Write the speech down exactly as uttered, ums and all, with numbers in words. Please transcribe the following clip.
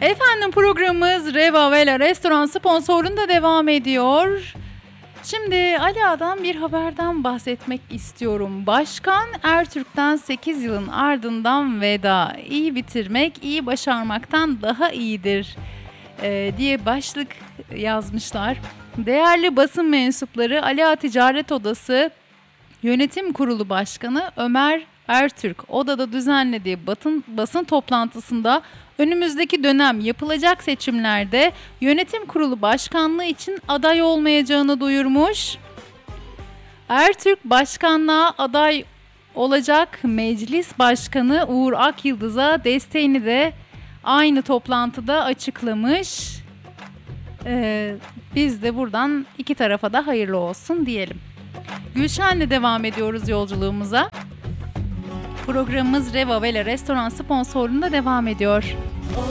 Efendim programımız Reva Vela Restoran sponsorluğunda devam ediyor. Şimdi Ali Ağa'dan bir haberden bahsetmek istiyorum. Başkan Ertürk'ten sekiz yılın ardından veda. İyi bitirmek, iyi başarmaktan daha iyidir e, diye başlık yazmışlar. Değerli basın mensupları, Ali Ağa Ticaret Odası Yönetim Kurulu Başkanı Ömer Ertürk odada düzenlediği basın, basın toplantısında önümüzdeki dönem yapılacak seçimlerde yönetim kurulu başkanlığı için aday olmayacağını duyurmuş. Ertürk başkanlığa aday olacak Meclis Başkanı Uğur Akyıldız'a desteğini de aynı toplantıda açıklamış. Ee, biz de buradan iki tarafa da hayırlı olsun diyelim. Gülşen'le devam ediyoruz yolculuğumuza. Programımız Reva Vela Restoran sponsorluğunda devam ediyor.